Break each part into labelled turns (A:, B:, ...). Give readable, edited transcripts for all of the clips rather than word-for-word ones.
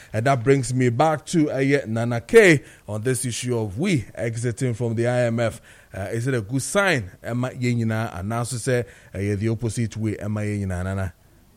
A: And that brings me back to Nana K on this issue of we exiting from the IMF. Is it a good sign? Emma Yenina and now say the opposite way. Emma Yenina Nana.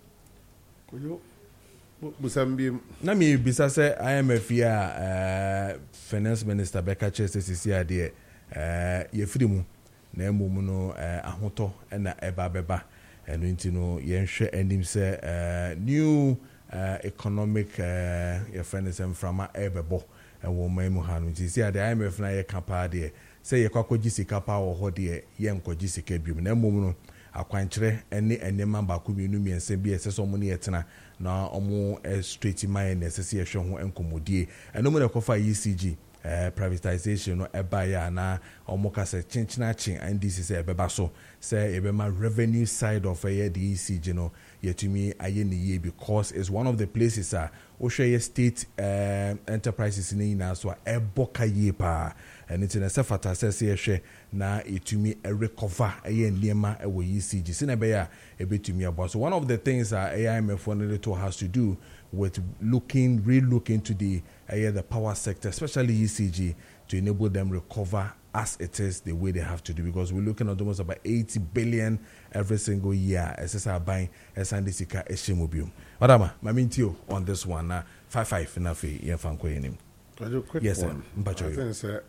A: Nami bisa say IMF ya Finance Minister Becca Chester CCI there. Ye freemu na emumu ahoto na eba beba eno ntino ye nhwe anim say new economic your friends from ebebo wo mamu hanu nti see the IMF na ye kapa de say ye kwakogi sika pa wo ho de ye nkogi sika biom na emumu no akwankyere ene enema ba ko mienu miense bi ese so mo ne yetena na omo straight mine na ese se ye hwe ho enkomodie eno mo na kofa ECG privatization no eba ya na omoka se chinchina chin and this is ebeba so say ebema revenue side of the ECG no yetumi ayeni ye because it's one of the places ohwe state enterprises ni na so eboka ye pa and it's in a sefata say hwe na etumi recover aye niema ewo ECG sina be ya ebetumi abo so one of the things AIMF wanted to has to do with re-looking to the power sector, especially ECG, to enable them recover as it is the way they have to do. Because we're looking at almost about 80 billion every single year. SSR buying SNDCK Eshimubium. Madama, Mamintio on this one. 5-5 Nafi Yanfanko Yenim. Yes, sir.
B: I think, sir,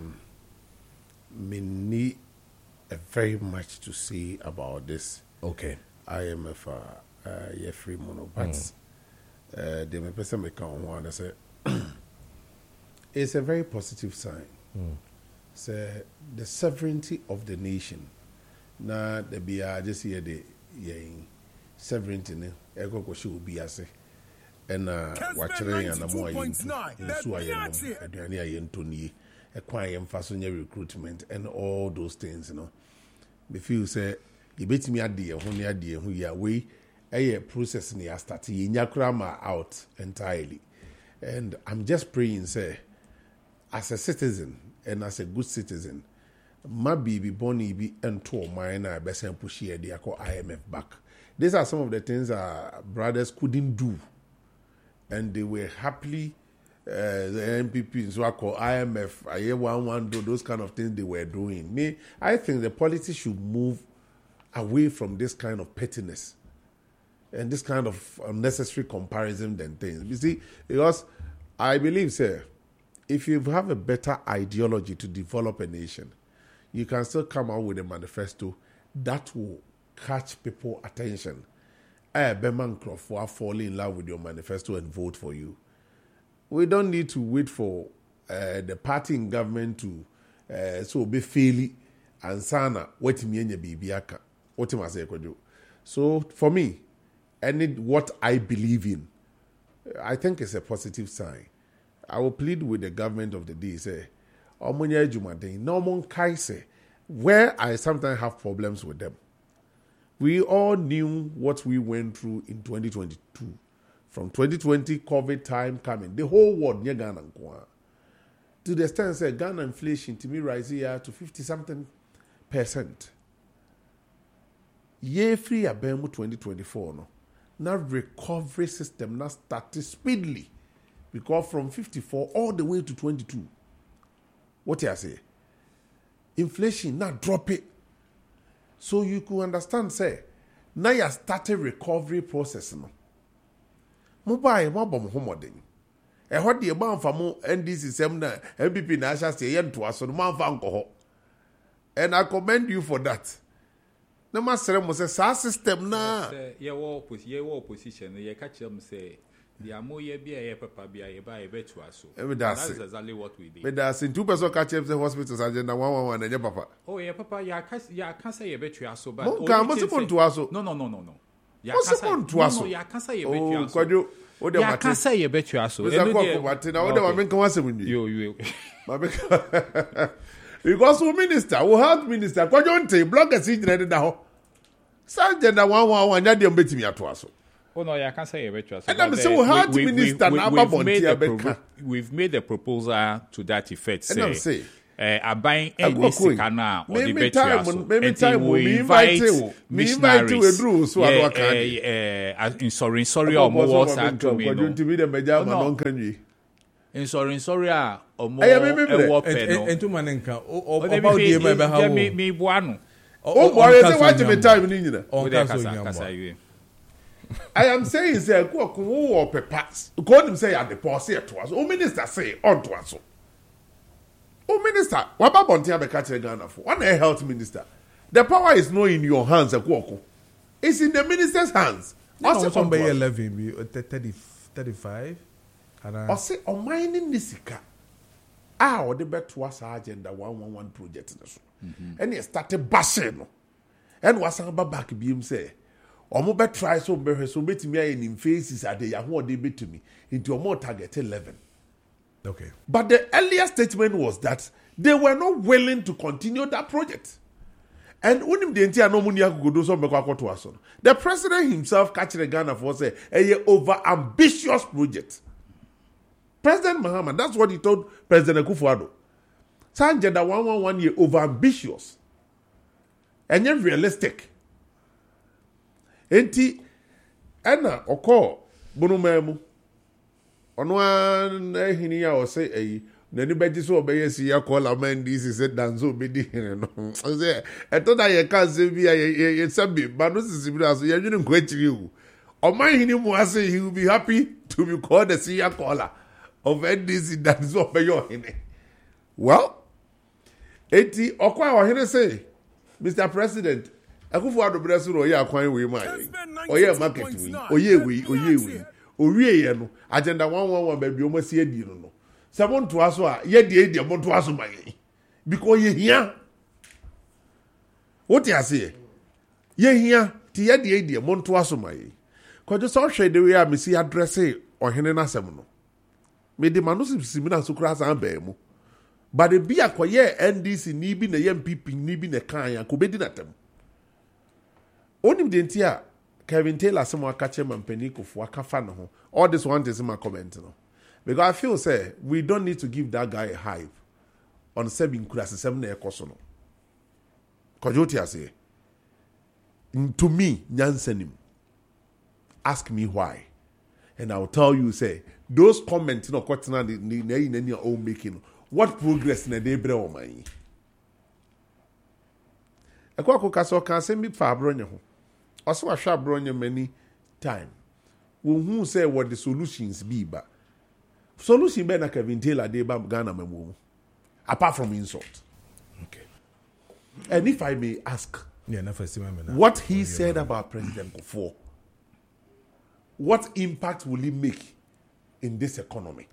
B: me need very much to say about this.
A: Okay.
B: IMF, free mono, but the person make one say it's a very positive sign. Say the sovereignty of the nation. Na the be just here the sovereignty ne ego ko shi obi ase. And watching and more aduane ayentoni ekwan yemfa so nya recruitment and all those things, you know. Me feel say you betimi ade ho ne ade ho ya we a process ni a start yinyakura out entirely. And I'm just praying, say, as a citizen and as a good citizen, my baby Bonnie be into mine I best and push here the IMF back. These are some of the things our brothers couldn't do. And they were happily the MPP, so I call IMF, I hear one do those kind of things they were doing. Me, I think the politics should move away from this kind of pettiness and this kind of unnecessary comparison than things. You see, because I believe, sir, if you have a better ideology to develop a nation, you can still come out with a manifesto that will catch people's attention. Beman Crawford fall in love with your manifesto and vote for you. We don't need to wait for the party in government to so be fairly and sana what me and bibiaka. What I say do. So for me, what I believe in, I think it's a positive sign. I will plead with the government of the day, say, Omonya Jumadin, no mon kaise, where I sometimes have problems with them. We all knew what we went through in 2022. From 2020, COVID time coming, the whole world near Ghana. To the extent that Ghana inflation to me rise here to 50-something%. Year free abemu 2024 no. Now recovery system now started speedily because from 54 all the way to 22. What I say? Inflation now drop it. So you could understand, say, now you started recovery process. No. Mobile, mobile, homoding. And what the amount for more NDC seminar, MPP Nasha say, yen to us on man fanko. And I commend you for that. No master must say, sa system na.
C: Ye war opposition, ye catch them say, the amo ye be a papa be a buy a bet to us. That's exactly what we did.
B: But that's in 2 person catch them the hospitals and 111 and your papa.
C: Oh, yeah, papa, ya can't say a bet to us so bad.
B: What's upon to us?
C: No.
B: What's upon to us?
C: Ya can't say a bet to us. Ya can't say a bet to us.
B: Because we minister, we health minister, kwa jonte bloggers in the now. Sergeant 111 ya dem betimi ato aso.
C: Oh no, I can't say a bet to us.
B: And I'm saying we health minister na
C: we've made a proposal to that effect.
B: And I'm saying
C: aban any sika na or the better
B: we invite
C: missionaries sorry omo was actually sorry omo e wo pe no
A: entuma nenka about die me be ha
C: me boano
B: watch me time ni nyina I am saying say go wo pepas go him say at the pause here to us o minister say on to us o minister waba bonte abeka kire Ghana for one health minister the power is not in your hands it's in the minister's hands
A: also somebody 11 35
B: I say on mining nisika o the beto us agenda 111 project and he started bashing and was back bi him say omo be try so be so betimi aye in faces at the yaho dey betumi into omo target 11.
A: Okay.
B: But the earlier statement was that they were not willing to continue that project. And unim the entire no money go do so meko akoto aso. The president himself catch the Ghana for say a over ambitious project. President Mahama, that's what he told President Akufo-Addo. Sanje da 111 year over ambitious. And yet realistic. Enti ena oko bunu memu ono an ehini ya o say na ni beji so obeye si ya call amandi si say danzo be di no say eto da ye kan se bi ye sabi ba no si bi aso ye nwini nko achiri wu o man hini mu ase he will be happy to be called the senior caller of NDC danzo obeye ohene. Well, eti okwa ohene say Mr. President Akufo-Addo bresu ro ye akwan we man oye market we oye we owie ye no agenda 111 ba bi o masi adi no se mo nto aso a ye de mo nto aso man because ye hia what you say ye hia ti ye de mo nto aso man ko jo so hwe de we a mesi address ohene na asem no me de manu simi na so kura san ba mu but the be akoye NDC ni bi na ye MPP ni bi na kan ya ko bedi na tem onim de ntia Kevin Taylor some catch him and Penikofu akafa no ho. All this one is my comment no. Because I feel say we don't need to give that guy a hype on 7 class 7 na ekoso no. Kojoti ase. To me, nyansenim. Ask me why. And I will tell you say those comments no kwatena ni own making. What progress na dey bre o man. Ekwa ko kaso kan se mi fa abro nye ho. Also, I shall bring you many time. Who say what the solutions be, but solution be na Kevin Taylor de ba Ghana memo. Apart from insult.
A: Okay.
B: And if I may ask, what he said about President Kufuor, what impact will he make in this economy?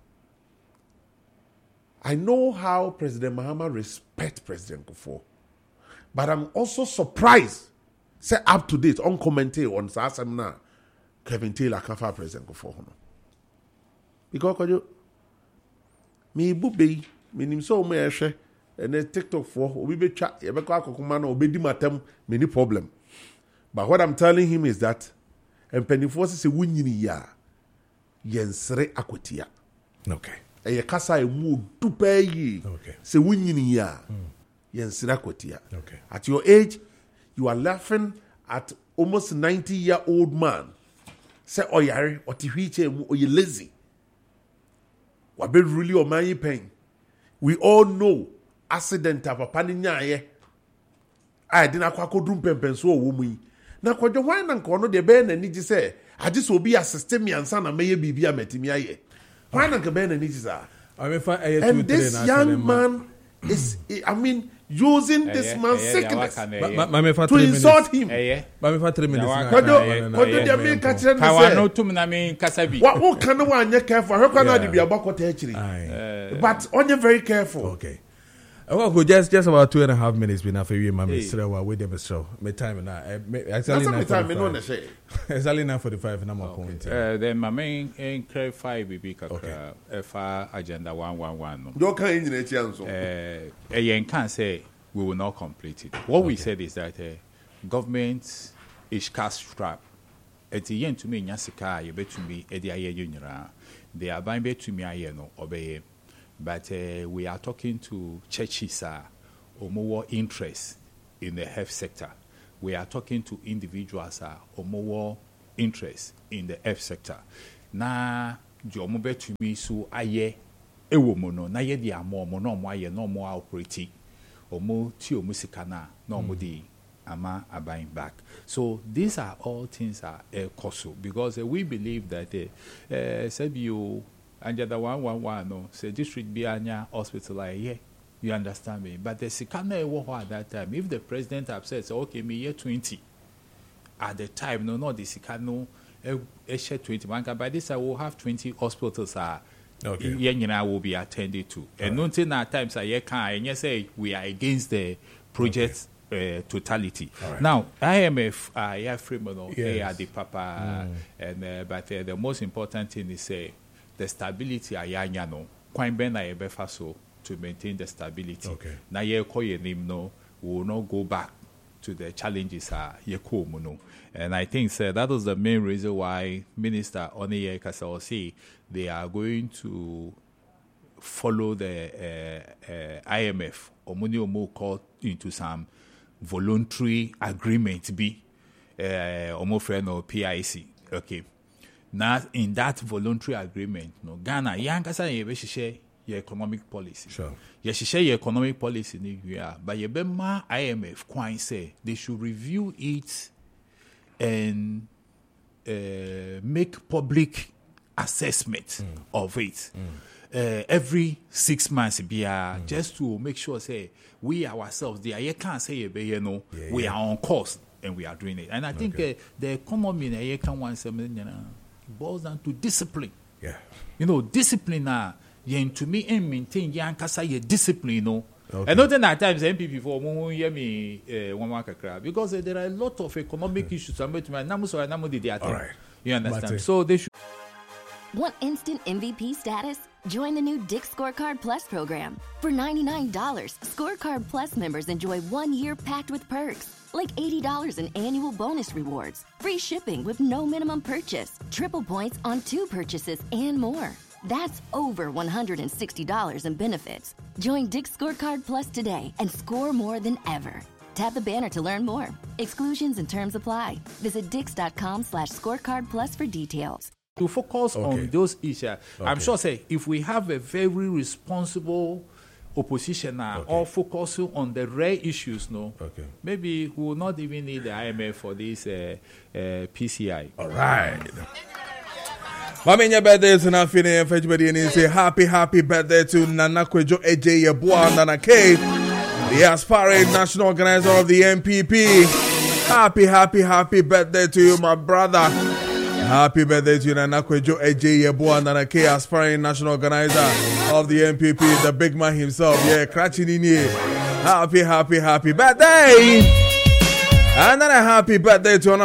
B: I know how President Mahama respects President Kufuor, but I'm also surprised. Say up to date, uncommented on Sasam na Kevin Taylor Kafa President Kufuor. Because kojo me bube menim so me ehwe and TikTok for obi be twa ye be kwa kokoma na obedi matem many problem. But what I'm telling him is that empenifo se wunyini ya yensre akwatia.
A: Okay.
B: Eye kasa emu dupe yi.
A: Okay.
B: Se wunyini ya yensre akwatia.
A: Okay.
B: At your age you are laughing at almost 90-year-old man. Say, oyare, otihiche, oye lazy. Wabe really o man pain. We all know accident papa ni nyaye. I didn't kwa kodum pempen so womu. Na kodjo wan na nkono de be na ni ji say, age so bi assist me ansa na meye bibia metimi aye. Wan na ke be na ni ji sa. And this young man is, I mean, using this man's sickness to insult him.
A: For 3 minutes.
B: What can one you careful? How can I be about but only very careful.
A: Okay. Well, just about 2.5 minutes been after you, Mammy. So with them, so my time now. Exactly 9:45 number point.
C: Then my main incre 5 BB FR agenda 111.
B: You can't in a chance.
C: Can say we will not complete it. What we said is that government is cash strapped. At the end to me, Nyasika, you bet to me, Eddie Ayunira. They are buying bet to me, I know, obey. but we are talking to churches or more interest in the health sector. We are talking to individuals or more interest in the health sector. Na jomo betumi so aye ewo mo no na ye di amo mo no mo aye no mo operate omo ti omo sika na mo di ama buying back. So these are all things are cost because we believe that said you and the 111 no say district be anya hospital yeah. You understand me? But the Sikana Ewo at that time, if the president upsets, okay, me year 20 at the time, no, the Sikano share 20. By this, I will have 20 hospitals. Okay. Will be attended to. And no thing at times I can and you say we are against the project totality. Right. Now, IMF, Freeman, they are the papa, and but the most important thing is the stability. Ayanyano, Quite Ben I so. To maintain the stability. Okay. Now, we will not go back to the challenges. And I think that was the main reason why Minister Oneye Kasao say they are going to follow the IMF or call into some voluntary agreement. Or PIC. Okay. Now, in that voluntary agreement, Ghana, Yankasa your economic policy. Sure. Yes, share your economic policy in the but your IMF quite say they should review it and make public assessment of it every 6 months. Just to make sure say we ourselves you can't say we are on course and we are doing it. And I think the economy in can boils down to discipline. Yeah. Discipline to me and maintain Yankasa discipline, And not at times MPP for hear me because there are a lot of economic issues. You understand? So they should.
D: Want instant MVP status? Join the new Dick's Scorecard Plus program. For $99, Scorecard Plus members enjoy 1 year packed with perks, like $80 in annual bonus rewards, free shipping with no minimum purchase, triple points on 2 purchases, and more. That's over $160 in benefits. Join Dick's Scorecard Plus today and score more than ever. Tap the banner to learn more. Exclusions and terms apply. Visit dix.com/scorecardplus for details.
C: To focus on those issues, I'm sure if we have a very responsible opposition all focusing on the rare issues, maybe we will not even need the IMF for this PCI.
A: All right. Maminya birthday to Nafine and everybody and say happy birthday to Nana Kwejo AJ Yeboah Nana K, the aspiring national organizer of the MPP. Happy birthday to you, my brother. Happy birthday to you, Nana Kwejo AJ Yeboah Nana K, aspiring national organizer of the MPP, the big man himself. Yeah, crashing in here. Happy birthday. And then a happy birthday to